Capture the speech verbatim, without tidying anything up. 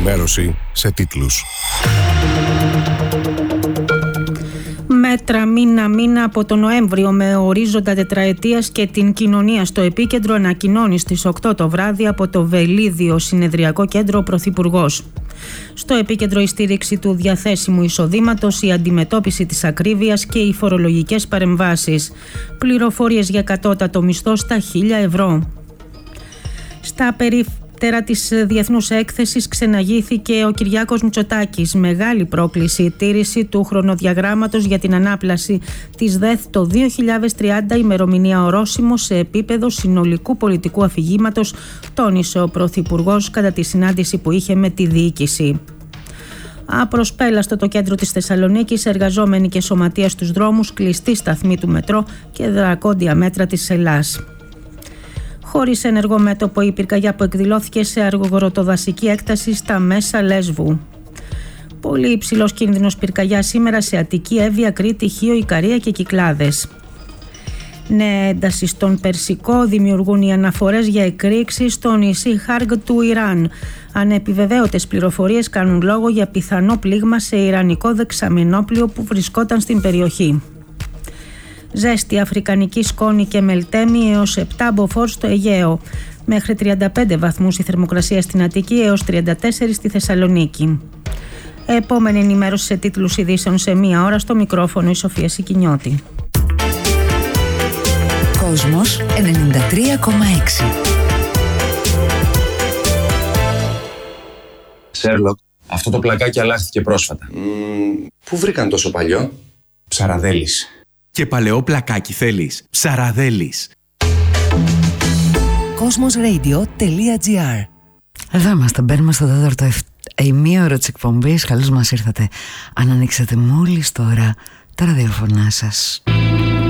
ενημέρωση σε τίτλους. Μέτρα μήνα-μήνα από τον Νοέμβριο με ορίζοντα τετραετίας και την κοινωνία στο επίκεντρο, ανακοινώνει στις οκτώ το βράδυ από το Βελίδιο Συνεδριακό Κέντρο ο Πρωθυπουργός. Στο επίκεντρο η στήριξη του διαθέσιμου εισοδήματος, η αντιμετώπιση της ακρίβειας και οι φορολογικές παρεμβάσεις. Πληροφορίες για κατώτατο μισθό στα χίλια ευρώ. Στα περίπτερα της Διεθνούς Έκθεσης ξεναγήθηκε ο Κυριάκος Μητσοτάκης. Μεγάλη πρόκληση η τήρηση του χρονοδιαγράμματος για την ανάπλαση της ΔΕΘ το δύο χιλιάδες τριάντα, ημερομηνία ορόσημο σε επίπεδο συνολικού πολιτικού αφηγήματος, τόνισε ο Πρωθυπουργός κατά τη συνάντηση που είχε με τη διοίκηση. Απροσπέλαστο το κέντρο της Θεσσαλονίκης, εργαζόμενοι και σωματεία στους δρόμους, κλειστή σταθμή του μετρό και δρακόντια μέτρα της Ελλάς. Χωρίς ενεργό μέτωπο η πυρκαγιά που εκδηλώθηκε σε αργογοροτοδασική έκταση στα μέσα Λέσβου. Πολύ υψηλός κίνδυνος πυρκαγιά σήμερα σε Αττική, Εύβοια, Κρήτη, Χίο, Ικαρία και Κυκλάδες. Νέα ένταση στον Περσικό δημιουργούν οι αναφορές για εκρήξεις στο νησί Χάργ του Ιράν. Ανεπιβεβαίωτες πληροφορίες κάνουν λόγο για πιθανό πλήγμα σε ιρανικό δεξαμενόπλιο που βρισκόταν στην περιοχή. Ζέστη, αφρικανική σκόνη και μελτέμι έως επτά μποφόρ στο Αιγαίο. Μέχρι τριάντα πέντε βαθμούς η θερμοκρασία στην Αττική έως τριάντα τέσσερα στη Θεσσαλονίκη. Επόμενη ενημέρωση σε τίτλους ειδήσεων σε μία ώρα, στο μικρόφωνο η Σοφία Σικινιώτη. Κόσμος ενενήντα τρία κόμμα έξι. Σέρλοκ, αυτό το πλακάκι αλλάχθηκε πρόσφατα. Mm, πού βρήκαν τόσο παλιό? Ψαραδέλης. Και παλαιό πλακάκι θέλεις? Ψαραδέλης. Cosmosradio.gr. Εδώ είμαστε, μπαίνουμε στο τέταρτο ημίωρο της εκπομπής. Καλώς μας ήρθατε. Αν ανοίξατε μόλις τώρα τα ραδιοφωνά σας.